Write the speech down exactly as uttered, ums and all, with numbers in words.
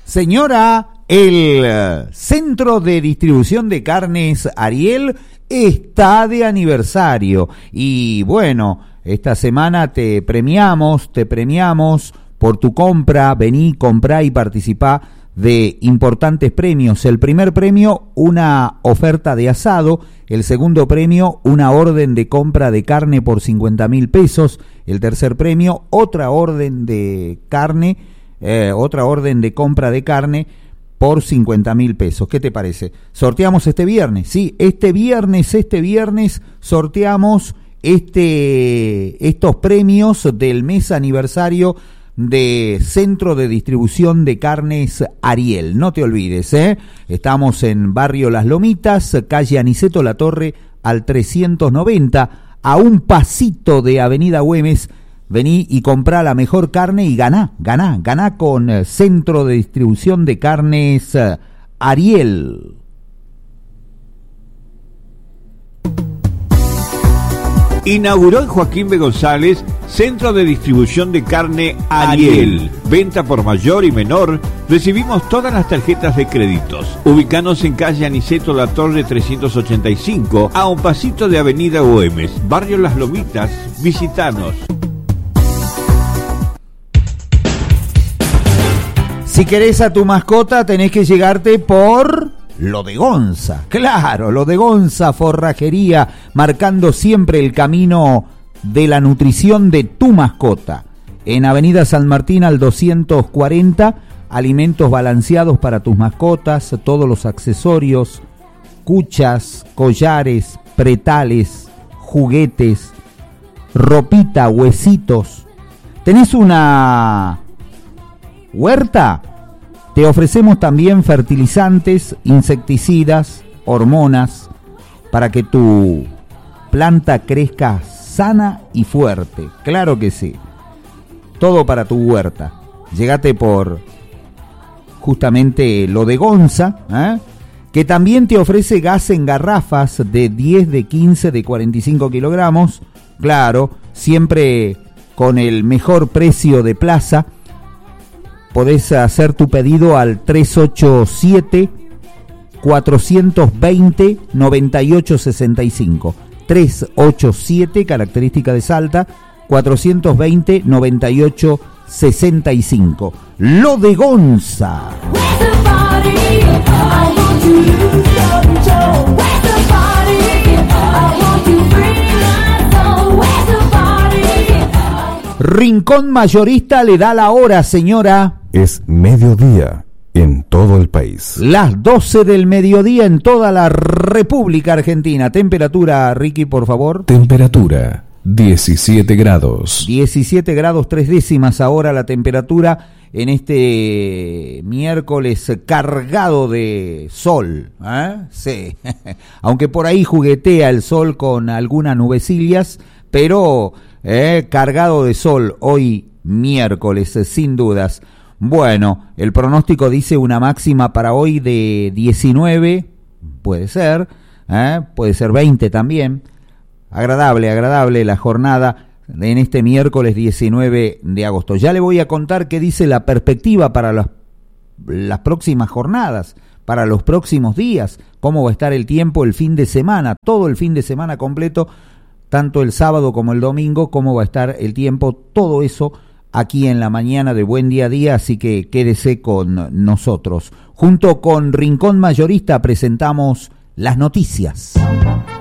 Señora, el Centro de Distribución de Carnes Ariel está de aniversario y bueno, esta semana te premiamos, te premiamos por tu compra. Vení, comprá y participá de importantes premios. El primer premio, una oferta de asado. El segundo premio, una orden de compra de carne por cincuenta mil pesos. El tercer premio, otra orden de carne, eh, otra orden de compra de carne por cincuenta mil pesos. ¿Qué te parece? Sorteamos este viernes, sí, este viernes, este viernes sorteamos este, estos premios del mes aniversario de Centro de Distribución de Carnes Ariel. No te olvides, ¿eh? Estamos en Barrio Las Lomitas, calle Aniceto La Torre, al trescientos noventa, a un pasito de Avenida Güemes. Vení y comprá la mejor carne y ganá, ganá, ganá con Centro de Distribución de Carnes Ariel. Inauguró en Joaquín B. González Centro de Distribución de Carne Ariel. Venta por mayor y menor. Recibimos todas las tarjetas de créditos. Ubicanos en calle Aniceto La Torre trescientos ochenta y cinco, a un pasito de Avenida Güemes, Barrio Las Lomitas. Visitanos. Si querés a tu mascota, tenés que llegarte por Lo de Gonza. Claro, Lo de Gonza Forrajería, marcando siempre el camino de la nutrición de tu mascota. En Avenida San Martín al doscientos cuarenta, alimentos balanceados para tus mascotas, todos los accesorios, cuchas, collares, pretales, juguetes, ropita, huesitos. ¿Tenés una huerta? Te ofrecemos también fertilizantes, insecticidas, hormonas, para que tu planta crezca sana y fuerte. Claro que sí. Todo para tu huerta. Llegate por justamente Lo de Gonza, ¿eh? Que también te ofrece gas en garrafas de diez, de quince, de cuarenta y cinco kilogramos. Claro, siempre con el mejor precio de plaza. Podés hacer tu pedido al tres ocho siete, cuatro dos cero, nueve ocho seis cinco. tres ocho siete, característica de Salta, cuatro dos cero, nueve ocho seis cinco. Lo de Gonza. Rincón Mayorista le da la hora, señora. Es mediodía en todo el país. Las doce del mediodía en toda la República Argentina. Temperatura, Ricky, por favor. Temperatura, diecisiete grados. diecisiete grados tres décimas ahora la temperatura en este miércoles cargado de sol, ¿eh? Sí. Aunque por ahí juguetea el sol con algunas nubecillas, pero eh, cargado de sol hoy miércoles, sin dudas. Bueno, el pronóstico dice una máxima para hoy de diecinueve, puede ser, ¿eh? Puede ser veinte también. Agradable, agradable la jornada en este miércoles diecinueve de agosto. Ya le voy a contar qué dice la perspectiva para las, las próximas jornadas, para los próximos días, cómo va a estar el tiempo el fin de semana, todo el fin de semana completo, tanto el sábado como el domingo, cómo va a estar el tiempo, todo eso aquí en la mañana de Buen Día a Día, así que quédese con nosotros. Junto con Rincón Mayorista presentamos las noticias.